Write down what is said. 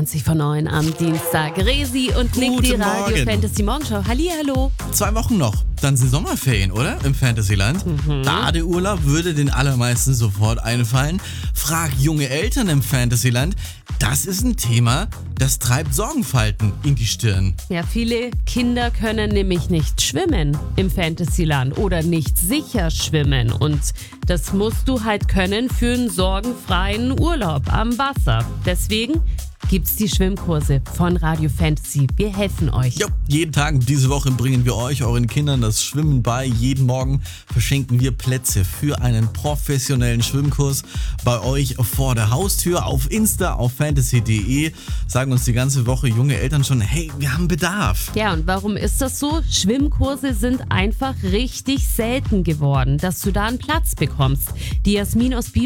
20:20 am Dienstag. Resi und Nick, die Guten Radio Morgen. Fantasy Morgenshow. Hallihallo. 2 Wochen noch, dann sind Sommerferien, oder? Im Fantasyland. Badeurlaub würde den allermeisten sofort einfallen. Frag junge Eltern im Fantasyland. Das ist ein Thema, das treibt Sorgenfalten in die Stirn. Ja, viele Kinder können nämlich nicht schwimmen im Fantasyland oder nicht sicher schwimmen. Und das musst du halt können für einen sorgenfreien Urlaub am Wasser. Deswegen gibt's die Schwimmkurse von Radio Fantasy. Wir helfen euch. Jo, jeden Tag diese Woche bringen wir euch, euren Kindern, das Schwimmen bei. Jeden Morgen verschenken wir Plätze für einen professionellen Schwimmkurs bei euch vor der Haustür. Auf Insta, auf fantasy.de sagen uns die ganze Woche junge Eltern schon, hey, wir haben Bedarf. Ja, und warum ist das so? Schwimmkurse sind einfach richtig selten geworden, dass du da einen Platz bekommst. Die Jasmin aus